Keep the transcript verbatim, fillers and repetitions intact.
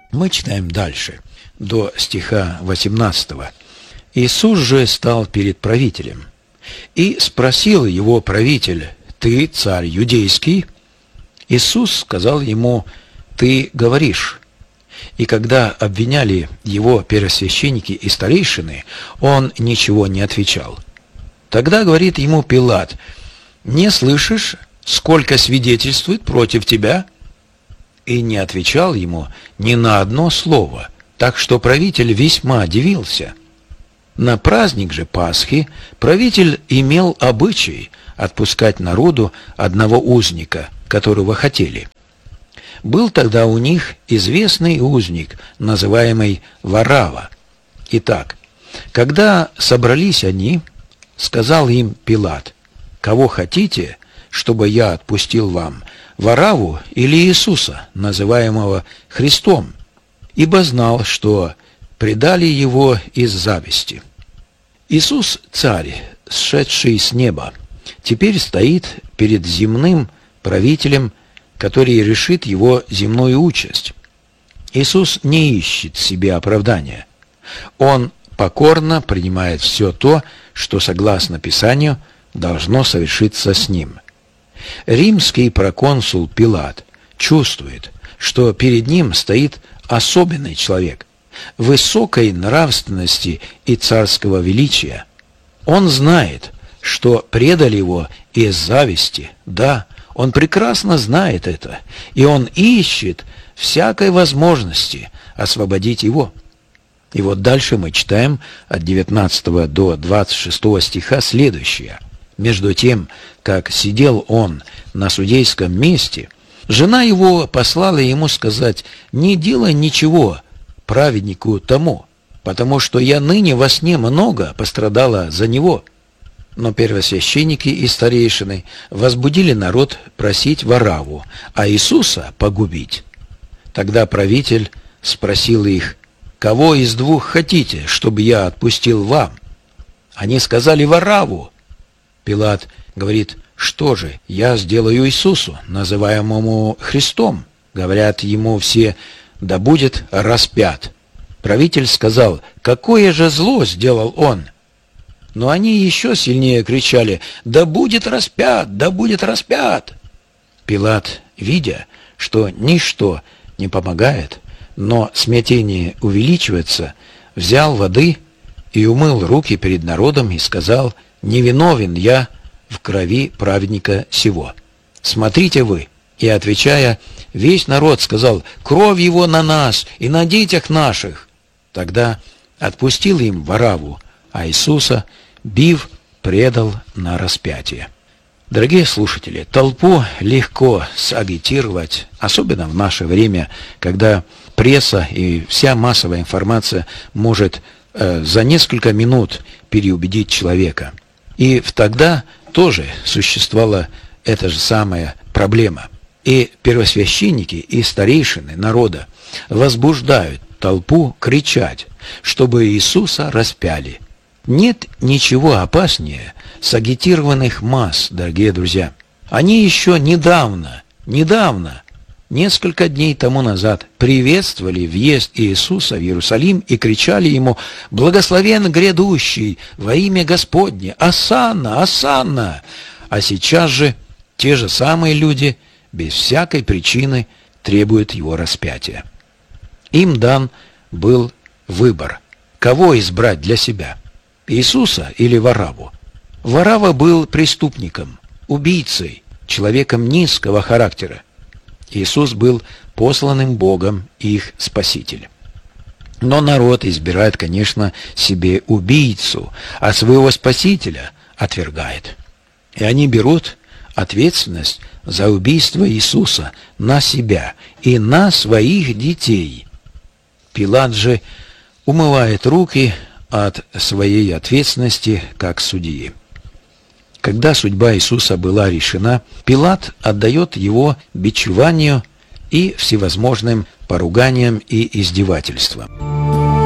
Мы читаем дальше, до стиха восемнадцатого. «Иисус же стал перед правителем, и спросил его правитель: Ты царь юдейский? Иисус сказал ему: Ты говоришь. И когда обвиняли его первосвященники и старейшины, он ничего не отвечал. Тогда говорит ему Пилат: Не слышишь, сколько свидетельствует против тебя? И не отвечал ему ни на одно слово, так что правитель весьма удивился. На праздник же Пасхи правитель имел обычай отпускать народу одного узника, которого хотели. Был тогда у них известный узник, называемый Варава. Итак, когда собрались они, сказал им Пилат: «Кого хотите, чтобы я отпустил вам, Вараву или Иисуса, называемого Христом?» Ибо знал, что предали его из зависти. Иисус, царь, сшедший с неба, теперь стоит перед земным правителем, который решит его земную участь. Иисус не ищет себе оправдания. Он покорно принимает все то, что, согласно Писанию, должно совершиться с ним. Римский проконсул Пилат чувствует, что перед ним стоит особенный человек, высокой нравственности и царского величия. Он знает, что предали его из зависти, да, он прекрасно знает это, и он ищет всякой возможности освободить его. И вот дальше мы читаем от девятнадцатого до двадцать шестого стиха следующее. «Между тем, как сидел он на судейском месте, жена его послала ему сказать: «Не делай ничего праведнику тому, потому что я ныне во сне много пострадала за него». Но первосвященники и старейшины возбудили народ просить Вараву, а Иисуса погубить. Тогда правитель спросил их: «Кого из двух хотите, чтобы я отпустил вам?» Они сказали: «Вараву». Пилат говорит: «Что же я сделаю Иисусу, называемому Христом?» Говорят ему все: «Да будет распят». Правитель сказал: «Какое же зло сделал он?» Но они еще сильнее кричали: «Да будет распят! Да будет распят!» Пилат, видя, что ничто не помогает, но смятение увеличивается, взял воды и умыл руки перед народом и сказал: «Невиновен я в крови праведника сего. Смотрите вы». И, отвечая, весь народ сказал: «Кровь его на нас и на детях наших». Тогда отпустил им Вараву, а Иисуса, бив, предал на распятие. Дорогие слушатели, толпу легко сагитировать, особенно в наше время, когда пресса и вся массовая информация может э, за несколько минут переубедить человека. И тогда тоже существовала эта же самая проблема. И первосвященники и старейшины народа возбуждают толпу кричать, чтобы Иисуса распяли. Нет ничего опаснее сагитированных масс, дорогие друзья. Они еще недавно, недавно, несколько дней тому назад приветствовали въезд Иисуса в Иерусалим и кричали ему: «Благословен грядущий во имя Господне! Осанна! Осанна!» А сейчас же те же самые люди без всякой причины требуют его распятия. Им дан был выбор, кого избрать для себя: Иисуса или Вараву. Варава был преступником, убийцей, человеком низкого характера. Иисус был посланным Богом их Спаситель. Но народ избирает, конечно, себе убийцу, а своего Спасителя отвергает. И они берут ответственность за убийство Иисуса на себя и на своих детей. Пилат же умывает руки от своей ответственности как судьи. Когда судьба Иисуса была решена, Пилат отдает его бичеванию и всевозможным поруганиям и издевательствам.